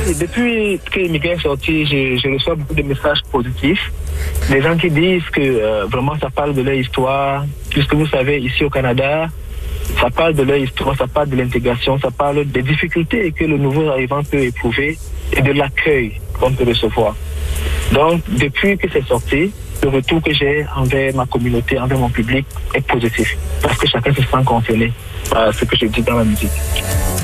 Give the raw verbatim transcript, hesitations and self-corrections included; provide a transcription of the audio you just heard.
depuis que Miguel est sorti, je, je reçois beaucoup de messages positifs. Des gens qui disent que euh, vraiment ça parle de leur histoire. Puisque vous savez, ici au Canada, ça parle de leur histoire, ça parle de l'intégration, ça parle des difficultés que le nouveau arrivant peut éprouver et de l'accueil qu'on peut recevoir. Donc, depuis que c'est sorti, le retour que j'ai envers ma communauté, envers mon public est positif. Parce que chacun se sent concerné par ce que je dis dans la musique.